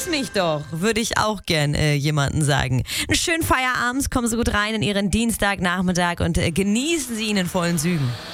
Küss mich doch, würde ich auch gern jemanden sagen. Einen schönen Feierabend, kommen Sie gut rein in Ihren Dienstagnachmittag und genießen Sie ihn in vollen Zügen.